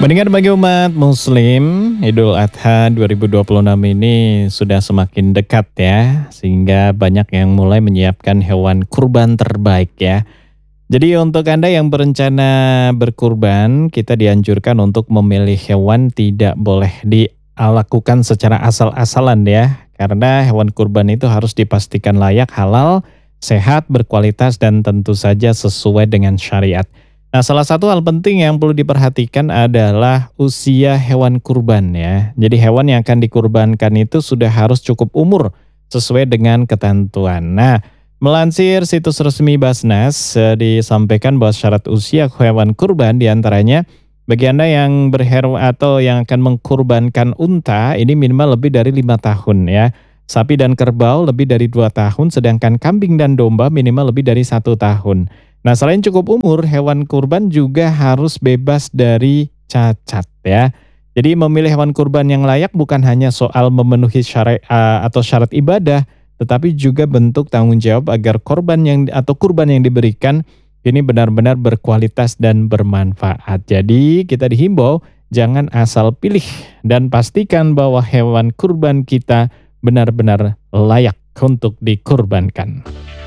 Mendengar bagi umat muslim, Idul Adha 2026 ini sudah semakin dekat ya, sehingga banyak yang mulai menyiapkan hewan kurban terbaik ya. Jadi untuk Anda yang berencana berkurban, kita dianjurkan untuk memilih hewan tidak boleh dilakukan secara asal-asalan ya. Karena hewan kurban itu harus dipastikan layak, halal, sehat, berkualitas, dan tentu saja sesuai dengan syariat. Nah, salah satu hal penting yang perlu diperhatikan adalah usia hewan kurban ya. Jadi hewan yang akan dikurbankan itu sudah harus cukup umur sesuai dengan ketentuan. Nah, melansir situs resmi Basnas, disampaikan bahwa syarat usia hewan kurban diantaranya bagi Anda yang atau yang akan mengkurbankan unta ini minimal lebih dari 5 tahun ya. Sapi dan kerbau lebih dari 2 tahun, sedangkan kambing dan domba minimal lebih dari 1 tahun. Nah, selain cukup umur, hewan kurban juga harus bebas dari cacat ya. Jadi memilih hewan kurban yang layak bukan hanya soal memenuhi atau syarat ibadah, tetapi juga bentuk tanggung jawab agar korban yang atau kurban yang diberikan ini benar-benar berkualitas dan bermanfaat. Jadi kita dihimbau jangan asal pilih dan pastikan bahwa hewan kurban kita benar-benar layak untuk dikurbankan.